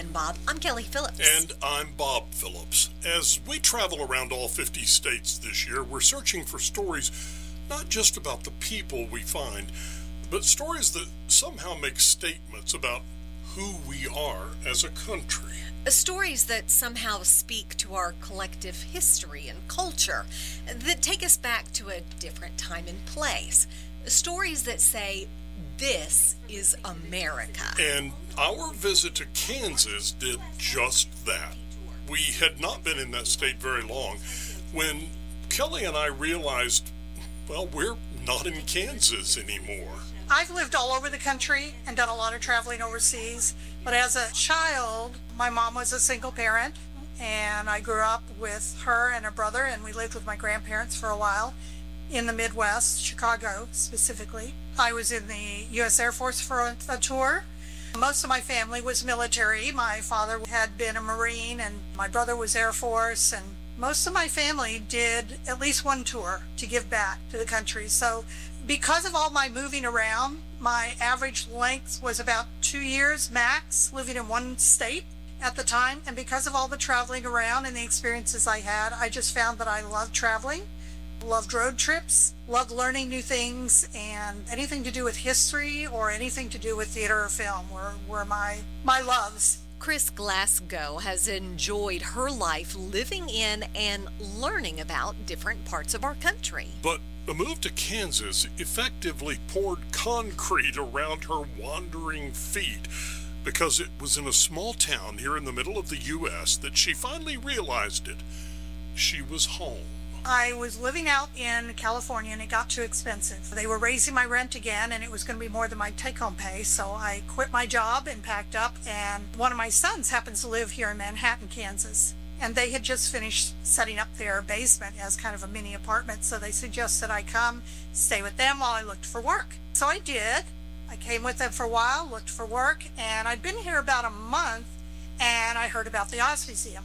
and Bob. I'm Kelly Phillips. And I'm Bob Phillips. As we travel around all 50 states this year, we're searching for stories not just about the people we find, but stories that somehow make statements about who we are as a country. Stories that somehow speak to our collective history and culture, that take us back to a different time and place. Stories that say, this is America. And our visit to Kansas did just that. We had not been in that state very long when Kelly and I realized, well, we're not in Kansas anymore. I've lived all over the country and done a lot of traveling overseas, but as a child, my mom was a single parent, and I grew up with her and her brother, and we lived with my grandparents for a while in the Midwest, Chicago specifically. I was in the U.S. Air Force for a tour. Most of my family was military. My father had been a Marine, and my brother was Air Force, and most of my family did at least one tour to give back to the country. So because of all my moving around, my average length was about 2 years max, living in one state at the time. And because of all the traveling around and the experiences I had, I just found that I loved traveling, loved road trips, loved learning new things, and anything to do with history or anything to do with theater or film were my loves. Chris Glasgow has enjoyed her life living in and learning about different parts of our country. But the move to Kansas effectively poured concrete around her wandering feet, because it was in a small town here in the middle of the U.S. that she finally realized it. She was home. I was living out in California, and it got too expensive. They were raising my rent again, and it was going to be more than my take-home pay, so I quit my job and packed up. And one of my sons happens to live here in Manhattan, Kansas, and they had just finished setting up their basement as kind of a mini apartment, so they suggested I come stay with them while I looked for work. So I did. I came with them for a while, looked for work, and I'd been here about a month, and I heard about the Oz Museum.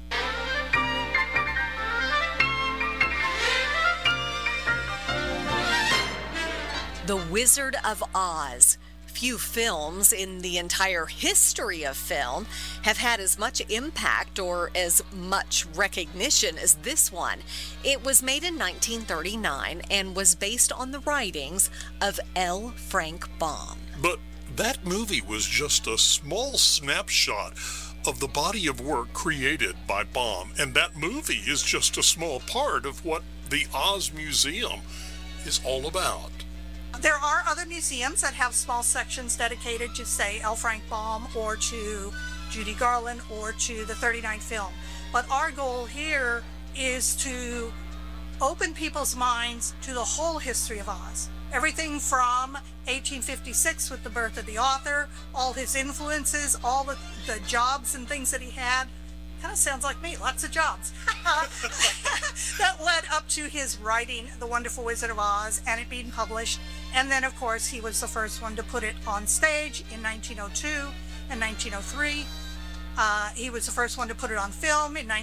The Wizard of Oz. Few films in the entire history of film have had as much impact or as much recognition as this one. It was made in 1939 and was based on the writings of L. Frank Baum. But that movie was just a small snapshot of the body of work created by Baum, and that movie is just a small part of what the Oz Museum is all about. There are other museums that have small sections dedicated to, say, L. Frank Baum or to Judy Garland or to the 39 film. But our goal here is to open people's minds to the whole history of Oz. Everything from 1856 with the birth of the author, all his influences, all the jobs and things that he had. Kind of sounds like me, lots of jobs. That led up to his writing The Wonderful Wizard of Oz and it being published. And then, of course, he was the first one to put it on stage in 1902 and 1903. He was the first one to put it on film in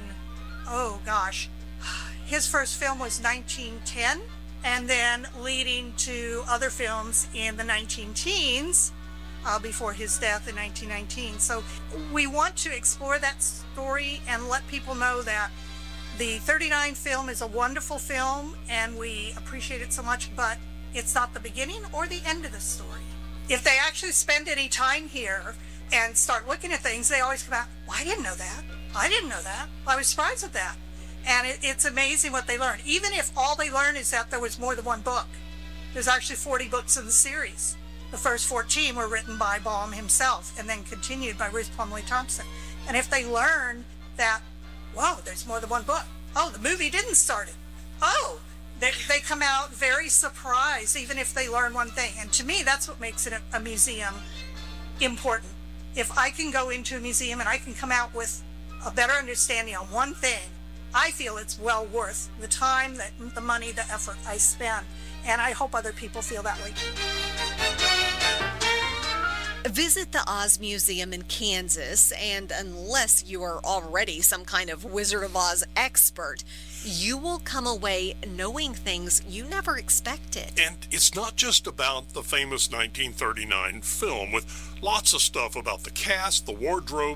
his first film was 1910, and then leading to other films in the 19-teens. Before his death in 1919. So we want to explore that story and let people know that the 39 film is a wonderful film and we appreciate it so much, but it's not the beginning or the end of the story. If they actually spend any time here and start looking at things, they always come out, well, I didn't know that. I didn't know that. I was surprised at that. And it's amazing what they learn. Even if all they learn is that there was more than one book. There's actually 40 books in the series. The first 14 were written by Baum himself and then continued by Ruth Plumley Thompson. And if they learn that, whoa, there's more than one book. Oh, the movie didn't start it. Oh, they come out very surprised, even if they learn one thing. And to me, that's what makes it a museum important. If I can go into a museum and I can come out with a better understanding on one thing, I feel it's well worth the time, the money, the effort I spend. And I hope other people feel that way too. Visit the Oz Museum in Kansas, and unless you are already some kind of Wizard of Oz expert, you will come away knowing things you never expected. And it's not just about the famous 1939 film, with lots of stuff about the cast, the wardrobe,